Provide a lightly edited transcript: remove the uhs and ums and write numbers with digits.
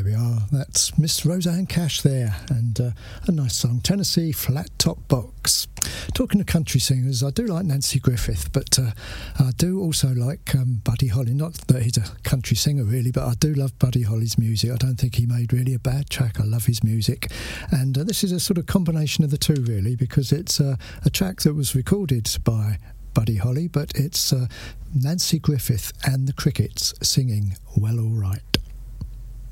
we are. That's Miss Roseanne Cash there, and a nice song, Tennessee Flat Top Box. Talking of country singers, I do like Nancy Griffith, but I do also like Buddy Holly. Not that he's a country singer really, but I do love Buddy Holly's music. I don't think he made really a bad track. I love his music, and this is a sort of combination of the two really, because it's a track that was recorded by Buddy Holly, but it's Nancy Griffith and the Crickets singing Well All Right.